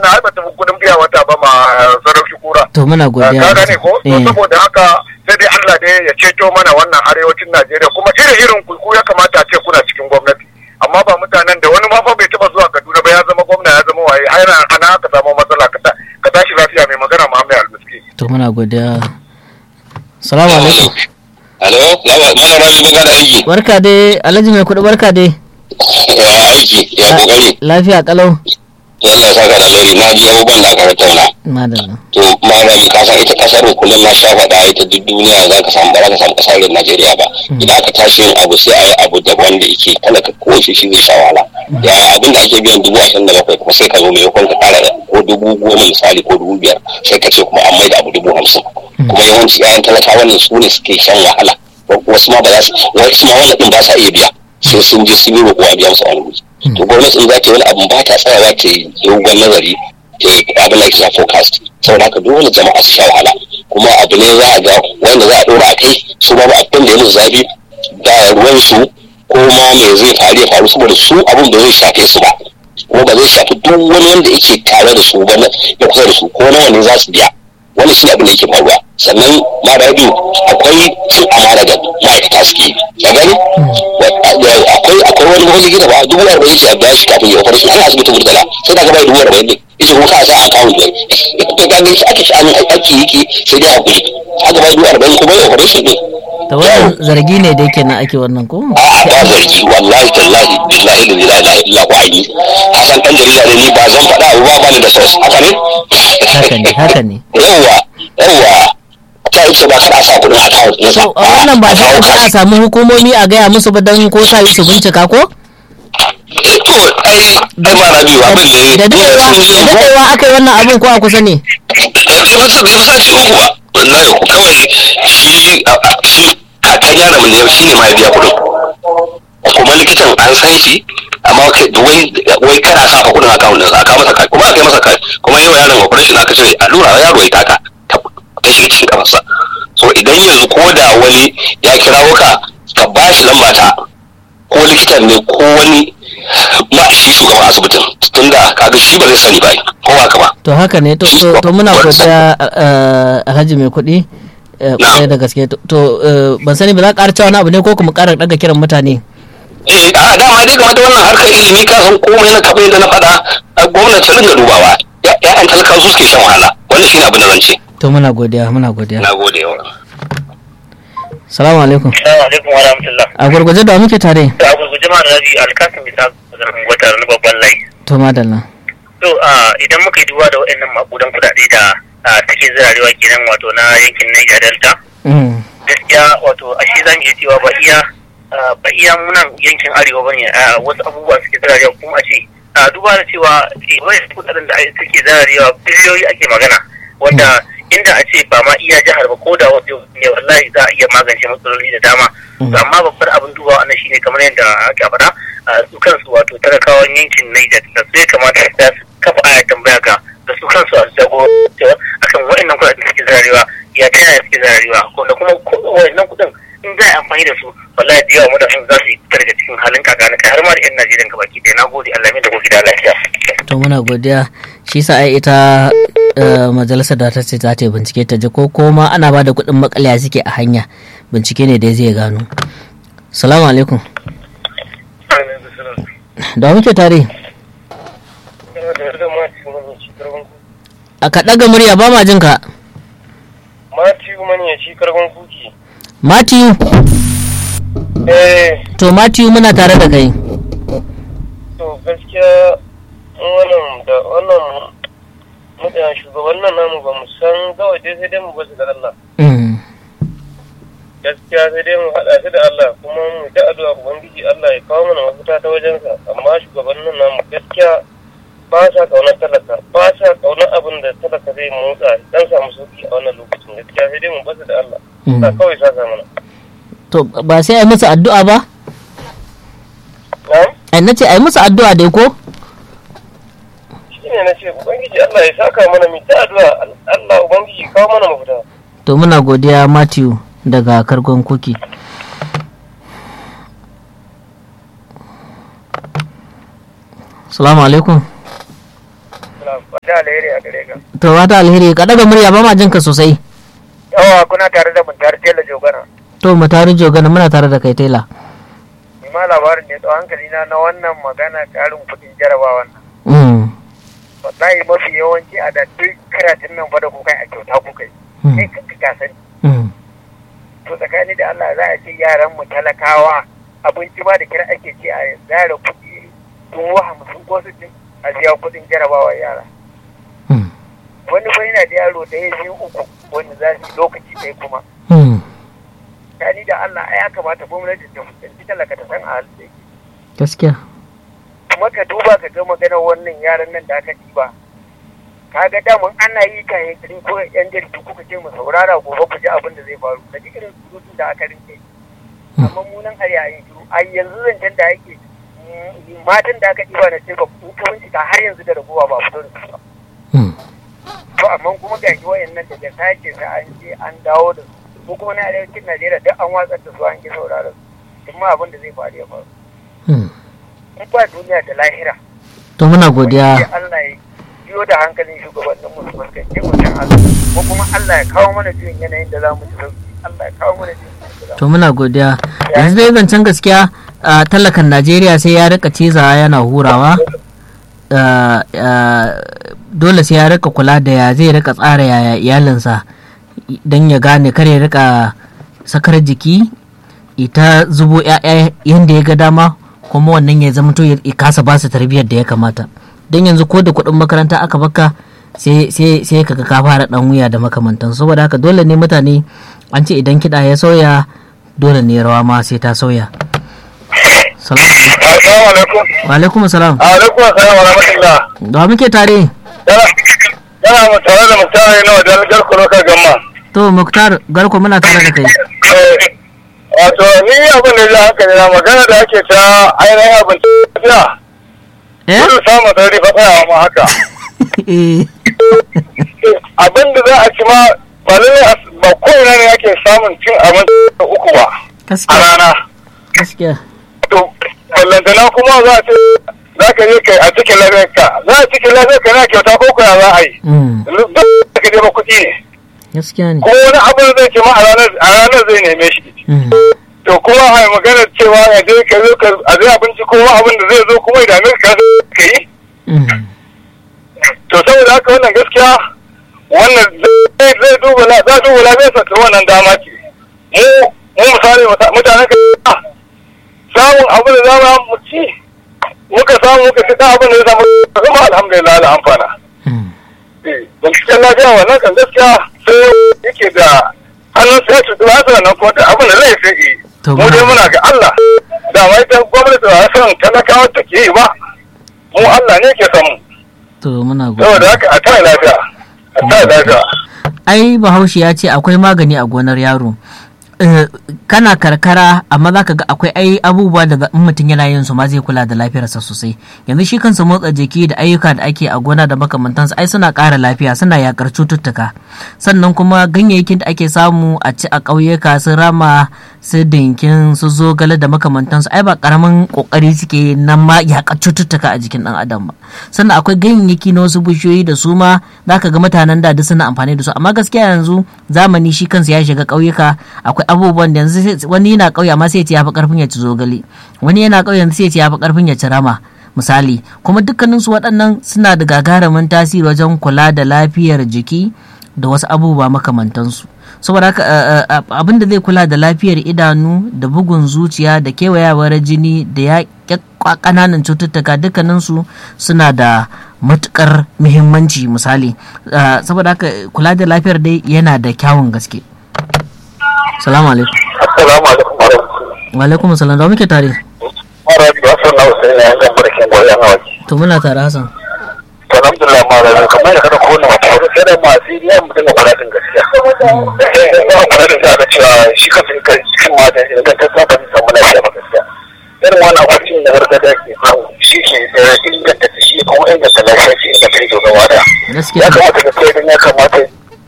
wannan ai bata kudin biya wata ba ma sarauki kura. To muna godiya. Ka gane ko? To saboda haka sai dai Allah dai ya ceto mana wannan arewacin Najeriya kuma irin ku ya kamata a ce kuna cikin gwamnati. Amma ba mutanen da wani ma fa bai taba zuwa Kaduna ba ya zama gwamna ya zama waye ai ana aka samu matsala ka tashi lafiya mai magana Muhammad Almiski. To muna godiya. Salamu alaikum. Alo, malama Rabi barka da aiki. Barka dai, Alhaji mai kuɗi barka dai. Ya aiki, ya kokari. Lafiya kalau. Allah ya saka da alheri, na ji abubuwan da aka tattauna. Madalla. To malami ka san ita kasar kullum na sha faɗa ita duk duniya za ka samu kasar Najeriya ba. Idan aka tashi yin abu sai a yi abu da wanda yake talaka ko shi zai sha wahala. Ya abin da ake biyan 27,000 kuma sai ka zo maimakon ka ƙara ko 10,000 misali ko 5,000 sai ka ce kuma an maida abu 50,000. Kuma yawanci 'ya'yan talakawa ne su ne suke shan wahala. Wasu ma ba za su, wasu ma wannan ɗin ba sa iya biya. Sai sun je sun yi roƙo a biya musu wani wuri. To gwamnati in za ta yi wani abin ba ta tsayawa ta yi dogon nazari ta yi abin da ake forecast. Saboda haka dole jama'a su sha wahala. Kuma abu ne za a ga wanda za a ɗora a kai su ba abin da ya musu zafi da ruwansu ko ma me zai faru saboda su abin da zai shafe su ba. Kuma ba zai shafi duk wani wanda yake tare da su ba ya kusa da su ko nawa ne za su biya. Wani shi abin da yake faruwa. Sannan ma da akwai cin amana da ma'aikata suke ya gani akwai wani wani gida ba 40,000 ce a biya shi kafin ya operation ana asibitin Murtala sai da gaba 40,000 ne ita kuma ka sa account ne to ga ne ake shi anan aiki yake sai dai hakuri aka bai 40,000 kuma ya operation ne to wannan zargi ne da yake na ake wannan ko a ba zargi wallahi tallahi billahi la ilaha illa huwa aini hasan dan jarida ne ni ba zan faɗa abu ba ni da source haka ne haka ne yawa ta yi ba kada a sa kudin account ne so a wannan ba sai a samu hukumomi a gaya musu ba dan ko sa yi su bincika ko to ai ba na biyu abin ne da dadewa aka yi wannan abin ko a kusa ne ba sa ci uku ba wallahi ku kawai shi kakan yaron mu ne shi ne ma ya biya kudin kuma likitan an san shi amma wai kana sa fa kudin account ɗinsa aka masa kai kuma aka yi masa kai kuma yau yaron operation aka ce allura yaro ya taka ta shiga cikin kafarsa so idan yanzu ko da wani ya kirawo ka ba shi lamba ta ko likitan ne ko wani ma shi shugaban asibitin tunda kaga shi ba zai sani ba ko haka ba to haka ne to muna godiya Alhaji mai kuɗi kwarai da gaske to ban sani ba za ka ƙara cewa wani abu ne ko kuma ƙara daga kiran mutane a dama dai game da wannan harkar ilimi ka san komai na kamar yadda na faɗa gwamnati ta dinga dubawa ya'yan talakawa su suke shan wahala wannan shine abin da zan ce to muna godiya na gode yawa salamu alaikum wa rahmatullah a gurguje da muke tare a gurguje ma da Rabi Alkasim bisa zarfin gwatar na babban layi to madalla to idan muka yi duba da waɗannan makudan kudade da take zirarewa kenan wato na yankin Niger Delta gaskiya wato ashe zan iya cewa ba iya munan yankin arewa bane wasu abubuwa suke zirarewa kuma a ce duba da cewa wayan kudaden da suke zirarewa biliyoyi ake magana wanda inda a ce ba ma iya jihar ba ko da wasu ne wallahi za a iya magance matsaloli da dama amma babbar abin dubawa ana shine kamar yadda aka faɗa su kansu wato talakawan yankin Niger da su ya kamata su kafa aya tambaya ga su kansu a jago akan waɗannan kuɗaɗen suke zararewa ya ta yaya suke zararewa da kuma waɗannan kuɗin in za a amfani da su wallahi da yawa mutanen za su yi fitar daga cikin halin kakanika har ma da 'yan Najeriya gabaki ɗaya na gode Allah mai da gobe da lafiya. To muna godiya shi sa ai ita majalisar da ta ce za ta yi bincike ta ji ko ma ana ba da kuɗin makalya suke a hanya bincike ne da zai gano. Salamu alaikum. Da muke tare. A ka ɗaga murya ba ma jin ka. Matiyu mani ya ci karfin kuki. Matiyu. To Matiyu muna tare da kai. To gaskiya wannan mutane shugabannin namu ba mu san kawai dai sai dai mu basu da Allah. Gaskiya sai dai mu haɗa su da Allah kuma mu ta addu'a ubangiji Allah ya kawo mana mafita ta wajensa amma shugabannin namu gaskiya ba sa kaunar talaka ba sa kaunar abin da talaka zai motsa dan samu sauki a wannan lokacin gaskiya sai dai mu basu da Allah. Ta kawai saka mana. To ba sai a yi musu addu'a ba? Ai nace a yi musu addu'a dai ko? Shine nace ubangiji Allah ya saka mana mu ta addu'a Allah ubangiji kawo mana mafita. To muna godiya Matthew daga Kargon Kuki. Assalamu alaikum. fata alheri a gare ka. To wata alheri ka daga murya ba ma jinka sosai. Yawa kuna tare da Muntari Tela Jogana. To Muntari Jogana muna tare da kai Tela. Ni ma labarin ne to hankali na wannan magana karin kudin jarabawan nan. Wallahi mafi yawanci a da duk karatun nan fa da kuka a kyauta kuka yi. Sai kanka ka sani. To tsakani da Allah za a ce yaran mu talakawa abinci ma da kira ake ce a zara kuɗi 50 ko 60 a biya kuɗin jarabawa yara. Wani fa yana da yaro da ya biyu uku wanda za su yi lokaci ɗaya kuma. Tsakani da Allah ya kamata gwamnati ta fuskanci talaka ta san a halin da yake. Gaskiya. Kuma ka duba ka ga maganar wannan yaran nan da aka ɗiba. Ka ga damun ana yi kayan kiri ko yan jaridu kuka ce mu saurara gobe ku ji abin da zai faru da duk irin surutun da aka rinke. Amma mu nan har yayin shiru a yanzu zancen da ake matan da aka ɗiba na ce ba ku ka bincika har yanzu da ragowa ba fito da su ba. To amma kuma ga shi wayannan da ya sace sai an je an dawo da su ko kuma na arewacin Najeriya duk an watsar da su an ki saurara su kuma abin da zai faru ya faru. In ba duniya da lahira. To muna godiya. Allah ya biyo da hankalin shugabannin mu su fuskanci mutum Allah ko kuma Allah ya kawo mana juyin yanayin da za mu ji sauki. Allah ya kawo mana juyin. To muna godiya. Yanzu dai zancen gaskiya talakan Najeriya sai ya rika cizawa yana hurawa. Dole sai ya rika kula da ya zai rika tsara yaya iyalinsa don ya gane kar ya rika sakar jiki ita zubo ya'ya yadda ya ga dama kuma wannan ya zama to ya kasa ba su tarbiyyar da ya kamata don yanzu ko da kuɗin makaranta aka baka sai kaga ka fara dan wuya da makamantan saboda haka dole ne mutane an ce idan kiɗa ya sauya dole ne rawa ma sai ta sauya. Salamu alaikum. Wa alaikum salam. Alaikum salam wa rahmatullah. Da muke tare? Yana mu tare da Muktar yana wajen Garko lokacin gamma. To Muktar Garko muna tare da kai. Wato ni abin da ya haka ne magana da ake ta ainihin abin tafiya. Kudu samun sarari fa tsayawa ma haka. Abin da za a ci ma ba kowane ne ake samun cin abinci uku ba a rana. Gaskiya. To ballantana kuma za a ce za ka je kai a cikin lafiyarka za a cikin lafiyarka na kyauta ko kuwa za a yi. Duk da ka je ba kuɗi ne. Gaskiya ne. Ko wani abin zai ce ma a ranar zai neme shi. To kuma a magana cewa ya je ka zo a zai abinci ko abin da zai zo kuma ya dame ka yi. To saboda haka wannan gaskiya wannan zai duba lafiyarsa ta wannan dama ce. Mu misali mutanen ka samun abin da za mu ci muka samu muka ci abin da ya samu kuma alhamdulillah da amfana. Binciken lafiya wannan kan gaskiya sai yake da hannun sai su duba su nan kuma abin da zai sai yi. Mu dai muna ga Allah da mai ta gwamnati ba san talakawa take yi ba mu Allah ne ke samu. To muna gode. Saboda haka a tare lafiya. A tare lafiya. Ai Bahaushe ya ce akwai magani a gonar yaro. Kana karkara amma za ka ga akwai abubuwa da mutum yana yin su ma zai kula da lafiyarsa sosai yanzu shi kansa motsa jiki da ayyuka da ake a gona da makamantansu ai suna ƙara lafiya suna yakar cututtuka sannan kuma ganyayyakin da ake samu a ci a ƙauyuka su rama su dinkin su zogale da makamantansu ai ba ƙaramin ƙoƙari suke na ma yakar cututtuka a jikin ɗan adam ba sannan akwai ganyayyaki na wasu bishiyoyi da su ma za ka ga mutanen da duk suna amfani da su amma gaskiya yanzu zamani shi kansa ya shiga ƙauyuka akwai abubuwan da yanzu wani yana ƙauye amma sai ya ce ya fi ƙarfin ya ci zogale wani yana ƙauye yanzu sai ya ce ya fi ƙarfin ya ci rama misali kuma dukkanin su waɗannan suna da gagarumin tasiri wajen kula da lafiyar jiki da wasu abubuwa makamantansu saboda haka abin da zai kula da lafiyar idanu da bugun zuciya da kewayawar jini da ya ƙananan cututtuka dukkaninsu suna da matuƙar muhimmanci misali saboda haka kula da lafiyar dai yana da kyawun gaske. Salamu alaikum. Assalamu alaikum wa rahmatullahi. Wa alaikum assalam da muke tare. Marabi Hassan na Hussein ya ga barkin goyon hawaji. To muna tare Hassan. To alhamdulillah marabi kamar da kada ko na wata sai da masu yi mutum da kwaradin gaskiya. Ba kwaradin da aka cewa shi kafin cikin mata da ta saba ni samu lafiya ba gaskiya. Irin wannan abincin da gargajiya ke samu shi ke da inganta shi kuma inganta lafiya shi inganta ido gaba daya. Gaskiya. Ya kamata da kai ya kamata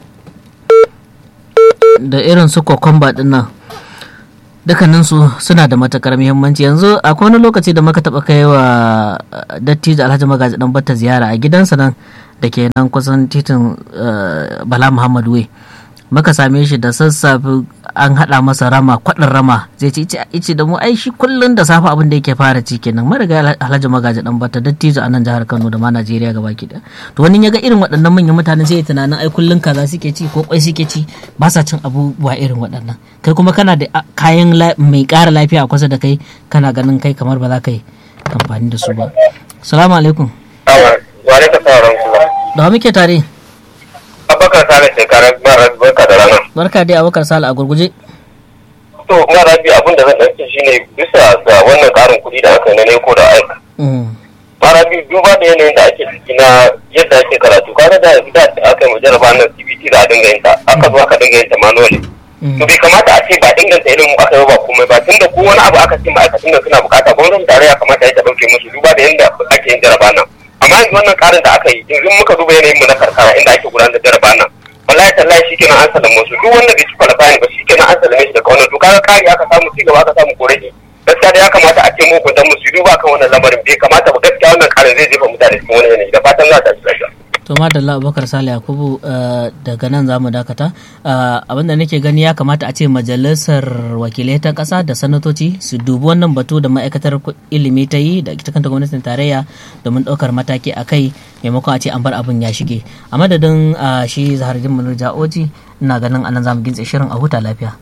da irin su kokomba din nan dukkaninsu suna da matakar muhimmanci yanzu akwai wani lokaci da muka taɓa kai wa dattijo Alhaji Magaji dan Batta ziyara a gidansa nan da ke nan kusan titin Bala Muhammad Way. Muka same shi da sassafe an haɗa masa rama, kwaɗin rama, zai ce da mu ai shi kullum da safe abin da yake fara ci kenan. Mariga Alhaji Magaji dan Bata dattijo a nan jihar Kano da ma Najeriya gabaki ɗaya. To wani ya ga irin waɗannan manyan mutanen sai ya tunanin ai kullum kaza suke ci ko kwai suke ci, ba sa cin abubuwa irin waɗannan. Kai kuma kana da kayan mai ƙara lafiya a kusa da kai, kana ganin kai kamar ba za ka yi amfani da su ba. Salamu alaikum. Wa alaikum salam. Da muke tare? Abubakar Sale shekarar barka da rana. Barka dai Abubakar Sale a gurguje. To mara biyu abin da zan ɗauki shine bisa ga wannan ƙarin kuɗi da aka yi na neko da aika. Mara biyu duba da yanayin da ake ciki na yadda ake karatu, kaga da aka yi jaraba nan CBT da a dinga yin ta, aka zo aka dinga yin ta manually. To bai kamata a ce ba inganta ilimin aka yi ba komai ba, tunda ko wani abu aka ce ma'aikatan da suna bukata gwamnatin tarayya kamata ya ta ɗauke musu duba da yadda ake yin jaraba nan. Amma yanzu wannan ƙarin da aka yi, yanzu muka duba yanayin mu na karkara inda ake gudanar da jaraba nan. Wallahi tallahi shi kenan an salame su, duk wanda bai ci qualifying ba shi kenan an salame shi daga wannan, to kaga kari aka samu ci gaba aka samu korafi. Gaskiya da ya kamata a ce mu kuntan mu su duba kan wannan lamarin, bai kamata ba gaskiya wannan ƙarin zai jefa mutane cikin wani yanayi, da fatan za ta ci lafiya. To madalla Abubakar Sale Yakubu, daga nan za mu dakata. Abinda nake gani ya kamata a ce majalisar wakilai ta ƙasa da sanatoci su dubi wannan batu da ma'aikatar ilimi ta yi da ita kanta gwamnatin tarayya domin ɗaukar mataki a kai, maimakon a ce an bar abin ya shige. A madadin shi Zaharuddin Munir Ja'oji, ina ganin anan za mu gintse shirin a huta lafiya.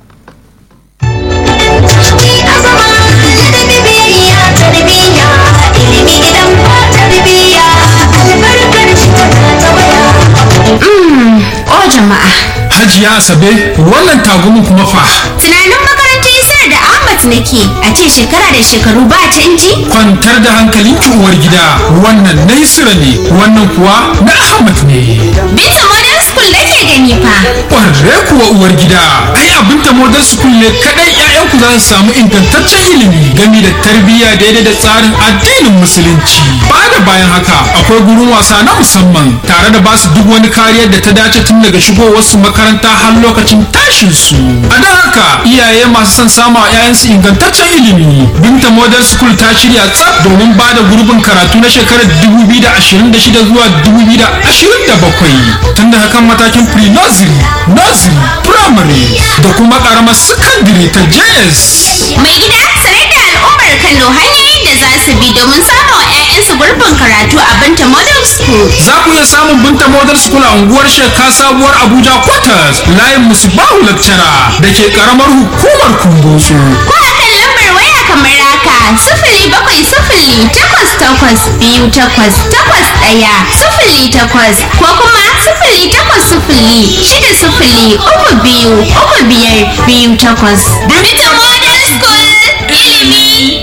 O jama'a. Hajiya Asabe, wannan tagumin kuma fa. Tunanin makarantar Isar da Ahmad nake, a ce shekara da shekaru ba canji? Kwantar da hankalin ki uwar gida, wannan na Isra ne, wannan kuwa na Ahmad ne. Binta Modern School nake gani fa. Ƙwarre kuwa uwar gida, ai abinta Modern School ne kaɗai 'ya'yanku za su samu ingantaccen ilimi game da tarbiyya daidai da tsarin addinin Musulunci. Ba da bayan haka, akwai gurin wasa na musamman tare da basu duk wani kariyar da ta dace tun daga shigowarsu makaranta har lokacin tashin su. A don haka iyaye masu son samun 'ya'yansu ingantaccen ilimi, Binta Modern School ta shirya tsaf domin ba da gurbin karatu na shekarar 2026 zuwa 2027 tun daga kan matakin pre-nursery, nursery, primary da kuma karamar secondary ta JS. Mai gida sanar da al'ummar Kano hanyoyin da za su bi domin samun wa 'ya'yansu gurbin karatu a Binta Modern School. Za ku iya samun Binta Modern School a unguwar Sheka Sabuwar Abuja Quarters, layin Musbahu Lecturer da ke karamar hukumar Kumbotso. Ko a kan lambar waya kamar haka, 0708028takwas-1, ko kuma 08060303528. Binta Modern School, ilimi